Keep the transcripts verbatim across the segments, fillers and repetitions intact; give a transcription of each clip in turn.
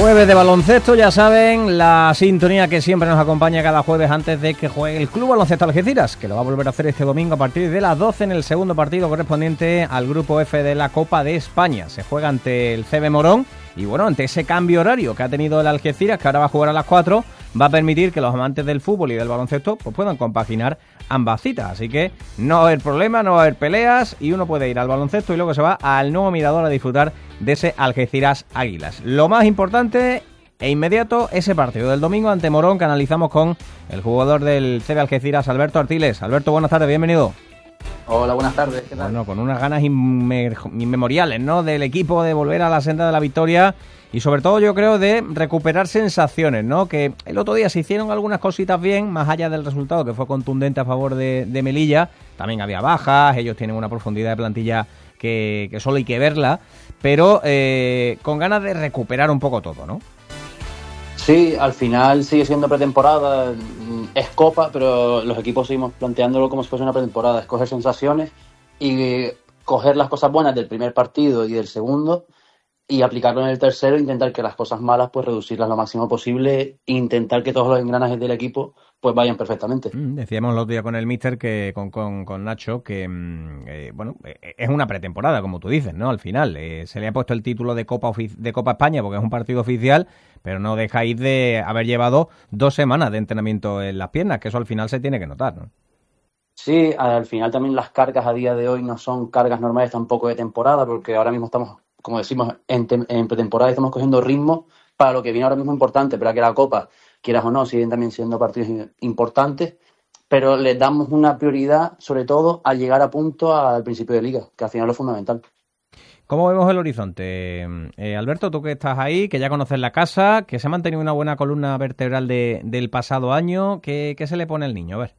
Jueves de baloncesto, ya saben, la sintonía que siempre nos acompaña cada jueves antes de que juegue el Club Baloncesto Algeciras, que lo va a volver a hacer este domingo a partir de las doce en el segundo partido correspondiente al Grupo F de la Copa de España. Se juega ante el C B Morón y bueno, ante ese cambio horario que ha tenido el Algeciras, que ahora va a jugar a las cuatro, va a permitir que los amantes del fútbol y del baloncesto pues puedan compaginar ambas citas. Así que no va a haber problema, no va a haber peleas y uno puede ir al baloncesto y luego se va al nuevo Mirador a disfrutar de ese Algeciras Águilas. Lo más importante e inmediato, ese partido del domingo ante Morón que analizamos con el jugador del C B Algeciras, Alberto Artiles. Alberto, buenas tardes, bienvenido. Hola, buenas tardes, ¿qué tal? Bueno, con unas ganas inme- inmemoriales, ¿no?, del equipo de volver a la senda de la victoria y sobre todo yo creo de recuperar sensaciones, ¿no? Que el otro día se hicieron algunas cositas bien, más allá del resultado que fue contundente a favor de, de Melilla. También había bajas, ellos tienen una profundidad de plantilla que, que solo hay que verla, pero eh, con ganas de recuperar un poco todo, ¿no? Sí, al final sigue siendo pretemporada, es Copa, pero los equipos seguimos planteándolo como si fuese una pretemporada, es coger sensaciones y coger las cosas buenas del primer partido y del segundo y aplicarlo en el tercero, intentar que las cosas malas pues reducirlas lo máximo posible e intentar que todos los engranajes del equipo pues vayan perfectamente. Mm, decíamos el otro día con el míster, que con, con, con Nacho, que eh, bueno, eh, es una pretemporada, como tú dices, ¿no? Al final eh, se le ha puesto el título de Copa ofici- de Copa España porque es un partido oficial, pero no dejáis de haber llevado dos semanas de entrenamiento en las piernas, que eso al final se tiene que notar, ¿no? Sí, al final también las cargas a día de hoy no son cargas normales tampoco de temporada, porque ahora mismo estamos, como decimos, en, te- en pretemporada y estamos cogiendo ritmo para lo que viene ahora mismo importante, pero que la Copa, quieras o no, siguen también siendo partidos importantes, pero les damos una prioridad, sobre todo, al llegar a punto al principio de Liga, que al final es lo fundamental. ¿Cómo vemos el horizonte? Eh, Alberto, tú que estás ahí, que ya conoces la casa, que se ha mantenido una buena columna vertebral de, del pasado año, ¿qué, qué se le pone al niño? A ver.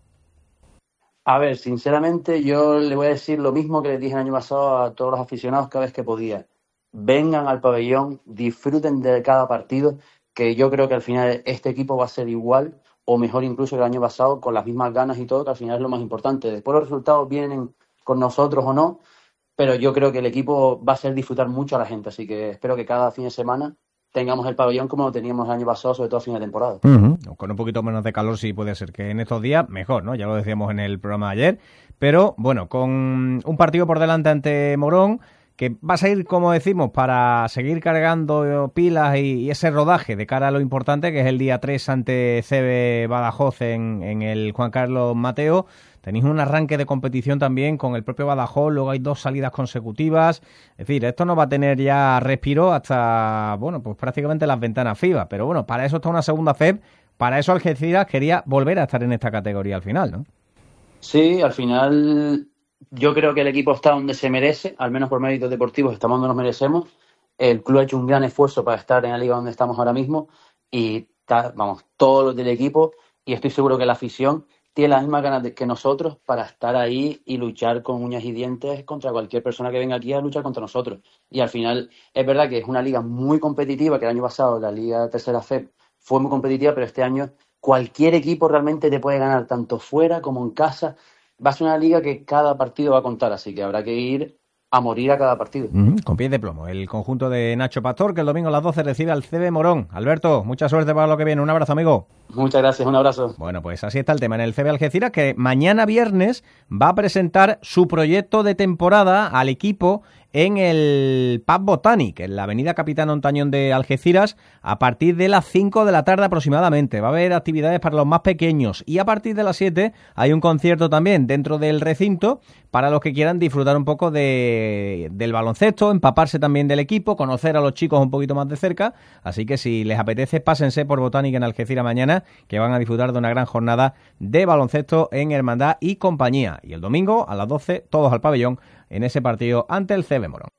A ver, sinceramente, yo le voy a decir lo mismo que les dije el año pasado a todos los aficionados cada vez que podía. Vengan al pabellón, disfruten de cada partido, que yo creo que al final este equipo va a ser igual o mejor incluso que el año pasado, con las mismas ganas y todo, que al final es lo más importante. Después los resultados vienen con nosotros o no, pero yo creo que el equipo va a hacer disfrutar mucho a la gente, así que espero que cada fin de semana tengamos el pabellón como lo teníamos el año pasado, sobre todo a fin de temporada. Uh-huh. Con un poquito menos de calor sí puede ser que en estos días mejor, ¿no? Ya lo decíamos en el programa de ayer, pero bueno, con un partido por delante ante Morón, que va a seguir, como decimos, para seguir cargando pilas y, y ese rodaje de cara a lo importante, que es el día tres ante C B Badajoz en, en el Juan Carlos Mateo. Tenéis un arranque de competición también con el propio Badajoz, luego hay dos salidas consecutivas. Es decir, esto no va a tener ya respiro hasta, bueno, pues prácticamente las ventanas FIBA. Pero bueno, para eso está una segunda F E B, para eso Algeciras quería volver a estar en esta categoría al final, ¿no? Sí, al final yo creo que el equipo está donde se merece, al menos por méritos deportivos estamos donde nos merecemos. El club ha hecho un gran esfuerzo para estar en la liga donde estamos ahora mismo y está, vamos, todos los del equipo, y estoy seguro que la afición tiene las mismas ganas de, que nosotros para estar ahí y luchar con uñas y dientes contra cualquier persona que venga aquí a luchar contra nosotros. Y al final es verdad que es una liga muy competitiva, que el año pasado la Liga Tercera F E B fue muy competitiva, pero este año cualquier equipo realmente te puede ganar, tanto fuera como en casa. Va a ser una liga que cada partido va a contar, así que habrá que ir a morir a cada partido. Uh-huh. Con pies de plomo, el conjunto de Nacho Pastor, que el domingo a las doce recibe al C B Morón. Alberto, mucha suerte para lo que viene. Un abrazo, amigo. Muchas gracias, un abrazo. Bueno, pues así está el tema en el C B Algeciras, que mañana viernes va a presentar su proyecto de temporada al equipo en el Pub Botanic, en la avenida Capitán Ontañón de Algeciras, a partir de las cinco de la tarde aproximadamente. Va a haber actividades para los más pequeños y a partir de las siete hay un concierto también dentro del recinto para los que quieran disfrutar un poco de, del baloncesto, empaparse también del equipo, conocer a los chicos un poquito más de cerca. Así que si les apetece, pásense por Botanic en Algeciras mañana, que van a disfrutar de una gran jornada de baloncesto en Hermandad y Compañía. Y el domingo a las doce, todos al pabellón en ese partido ante el C B Morón.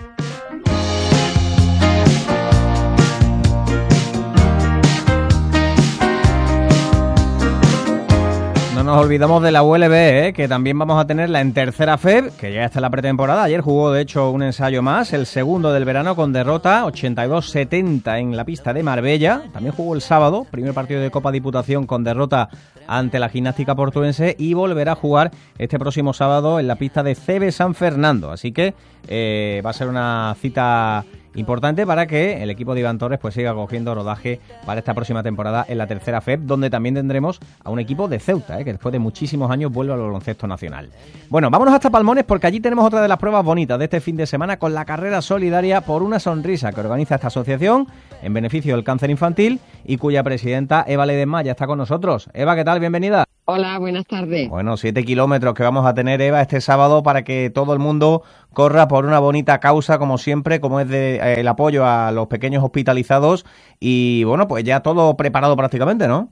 No nos olvidamos de la U L B, ¿eh? Que también vamos a tenerla en tercera F E B, que ya está en la pretemporada. Ayer jugó, de hecho, un ensayo más, el segundo del verano, con derrota ochenta y dos setenta en la pista de Marbella. También jugó el sábado, primer partido de Copa Diputación, con derrota ante la Gimnástica Portuense, y volverá a jugar este próximo sábado en la pista de C B San Fernando. Así que eh, va a ser una cita Importante para que el equipo de Iván Torres pues siga cogiendo rodaje para esta próxima temporada en la tercera F E P, donde también tendremos a un equipo de Ceuta, ¿eh? que después de muchísimos años vuelve al baloncesto nacional. Bueno, vámonos hasta Palmones porque allí tenemos otra de las pruebas bonitas de este fin de semana con la carrera solidaria por una sonrisa que organiza esta asociación en beneficio del cáncer infantil y cuya presidenta Eva Ledesma ya está con nosotros. Eva, ¿qué tal? Bienvenida. Hola, buenas tardes. Bueno, siete kilómetros que vamos a tener, Eva, este sábado para que todo el mundo corra por una bonita causa, como siempre, como es de, eh, el apoyo a los pequeños hospitalizados. Y bueno, pues ya todo preparado prácticamente, ¿no?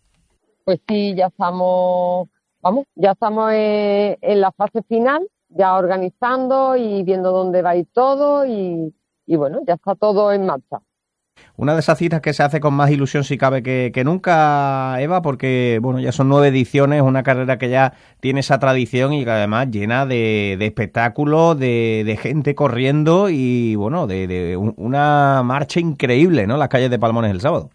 Pues sí, ya estamos, vamos, ya estamos en, en la fase final, ya organizando y viendo dónde va a ir todo y, y bueno, ya está todo en marcha. Una de esas citas que se hace con más ilusión si cabe que, que nunca, Eva, porque bueno, ya son nueve ediciones, una carrera que ya tiene esa tradición y que además llena de, de espectáculos, de, de gente corriendo y bueno, de, de un, una marcha increíble, ¿no? Las calles de Palmones el sábado.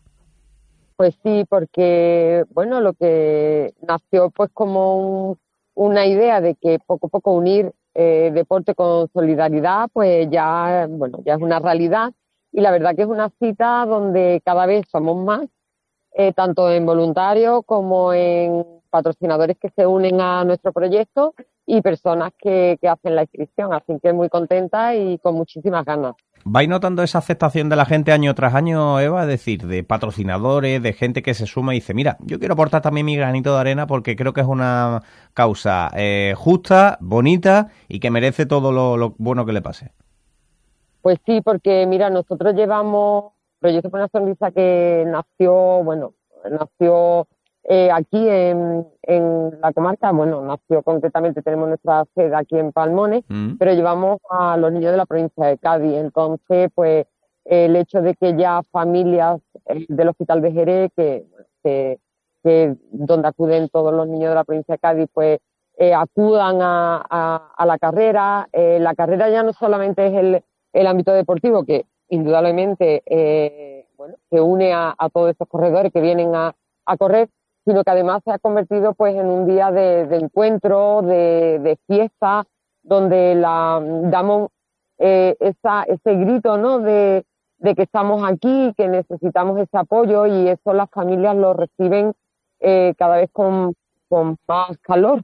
Pues sí, porque bueno, lo que nació pues como un, una idea de que poco a poco unir eh, deporte con solidaridad, pues ya, bueno, ya es una realidad. Y la verdad que es una cita donde cada vez somos más, eh, tanto en voluntarios como en patrocinadores que se unen a nuestro proyecto y personas que, que hacen la inscripción. Así que muy contenta y con muchísimas ganas. ¿Vais notando esa aceptación de la gente año tras año, Eva? Es decir, de patrocinadores, de gente que se suma y dice, mira, yo quiero aportar también mi granito de arena porque creo que es una causa eh, justa, bonita y que merece todo lo, lo bueno que le pase. Pues sí, porque mira, nosotros llevamos Proyecto por una Sonrisa que nació, bueno, nació eh, aquí en, en la comarca, bueno, nació concretamente, tenemos nuestra sede aquí en Palmones, mm. pero llevamos a los niños de la provincia de Cádiz. Entonces, pues el hecho de que ya familias eh, del Hospital de Jerez, que, que, que donde acuden todos los niños de la provincia de Cádiz, pues eh, acudan a, a, a la carrera. Eh, la carrera ya no solamente es el el ámbito deportivo, que indudablemente eh, bueno, se une a, a todos estos corredores que vienen a, a correr, sino que además se ha convertido pues en un día de, de encuentro, de, de fiesta, donde la, damos eh, esa, ese grito, ¿no? de, de que estamos aquí, que necesitamos ese apoyo, y eso las familias lo reciben eh, cada vez con, con más calor.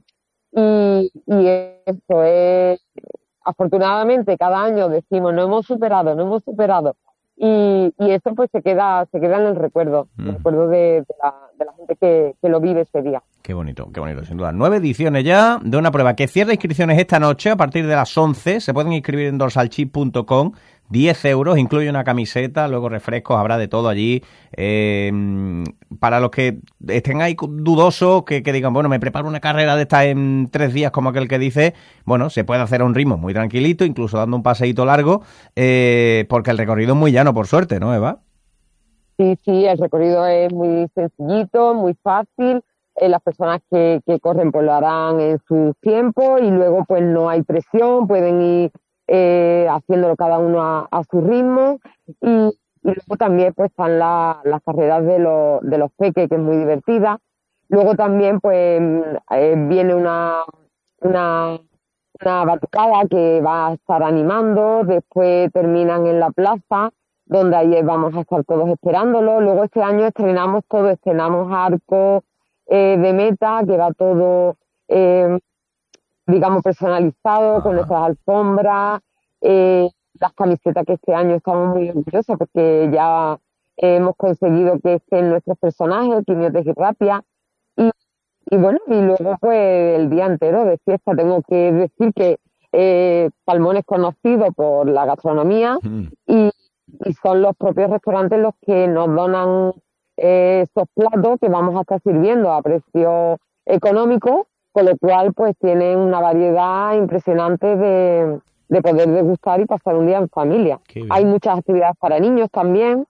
Y, y eso es... Afortunadamente cada año decimos no hemos superado, no hemos superado y, y eso pues se queda se queda en el recuerdo, mm. el recuerdo de, de, la, de la gente que, que lo vive ese día. Qué bonito, qué bonito, sin duda. Nueve ediciones ya de una prueba que cierra inscripciones esta noche a partir de las once. Se pueden inscribir en dorsalchip punto com. diez euros, incluye una camiseta, luego refrescos, habrá de todo allí. Eh, para los que estén ahí dudosos, que, que digan, bueno, me preparo una carrera de estas en tres días, como aquel que dice, bueno, se puede hacer a un ritmo muy tranquilito, incluso dando un paseíto largo, eh, porque el recorrido es muy llano, por suerte, ¿no, Eva? Sí, sí, el recorrido es muy sencillito, muy fácil. Eh, las personas que, que corren pues lo harán en su tiempo y luego pues no hay presión, pueden ir eh, haciéndolo cada uno a, a su ritmo y, y luego también pues están la, las carreras de los, de los peques, que es muy divertida. Luego también pues eh, viene una, una, una batucada que va a estar animando, después terminan en la plaza, donde ahí vamos a estar todos esperándolo. Luego este año estrenamos todo, estrenamos arco eh, de meta, que va todo, eh, digamos, personalizado, Ajá. con nuestras alfombras, eh, las camisetas que este año estamos muy orgullosos porque ya eh, hemos conseguido que estén nuestros personajes, Quiñotes y Rapia, y, y bueno, y luego pues el día entero de fiesta. Tengo que decir que eh, Palmón es conocido por la gastronomía mm. y y son los propios restaurantes los que nos donan eh, esos platos que vamos a estar sirviendo a precio económico, con lo cual pues tienen una variedad impresionante de, de poder degustar y pasar un día en familia. Hay muchas actividades para niños también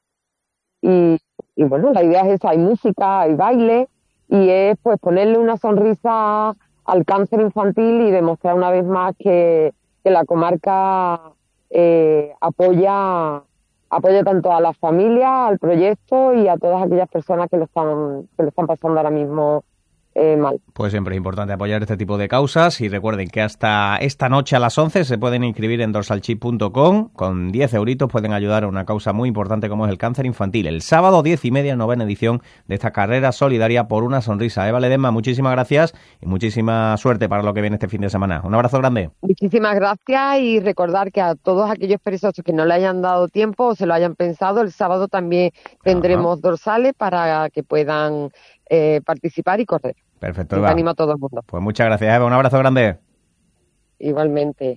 y, y bueno, la idea es eso, hay música, hay baile y es pues ponerle una sonrisa al cáncer infantil y demostrar una vez más que, que la comarca eh, apoya apoya tanto a las familias, al proyecto y a todas aquellas personas que lo están que lo están pasando ahora mismo eh, mal. Pues siempre es importante apoyar este tipo de causas y recuerden que hasta esta noche a las once se pueden inscribir en dorsalchip punto com. Con diez euritos pueden ayudar a una causa muy importante como es el cáncer infantil. El sábado diez y media, novena edición de esta carrera solidaria por una sonrisa. Eva Ledesma, muchísimas gracias y muchísima suerte para lo que viene este fin de semana. Un abrazo grande. Muchísimas gracias y recordar que a todos aquellos perezosos que no le hayan dado tiempo o se lo hayan pensado, el sábado también tendremos Ajá. dorsales para que puedan eh, participar y correr. Perfecto, Eva. Animo a todo el mundo. Pues muchas gracias, Eva. Un abrazo grande. Igualmente.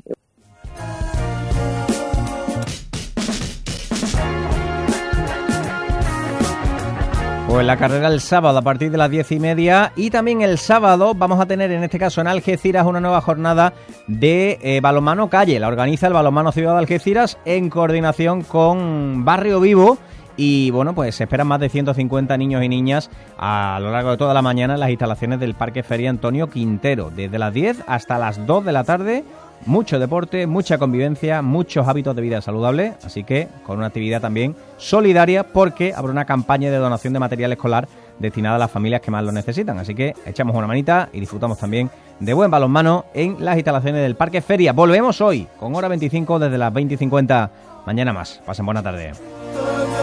Pues la carrera el sábado a partir de las diez y media y también el sábado vamos a tener en este caso en Algeciras una nueva jornada de eh, balonmano calle. La organiza el Balonmano Ciudad de Algeciras en coordinación con Barrio Vivo. Y bueno, pues se esperan más de ciento cincuenta niños y niñas a lo largo de toda la mañana en las instalaciones del Parque Feria Antonio Quintero. Desde las diez hasta las dos de la tarde, mucho deporte, mucha convivencia, muchos hábitos de vida saludable. Así que con una actividad también solidaria porque habrá una campaña de donación de material escolar destinada a las familias que más lo necesitan. Así que echamos una manita y disfrutamos también de buen balonmano en las instalaciones del Parque Feria. Volvemos hoy con hora veinticinco desde las veinte y cincuenta. Mañana más. Pasen buena tarde.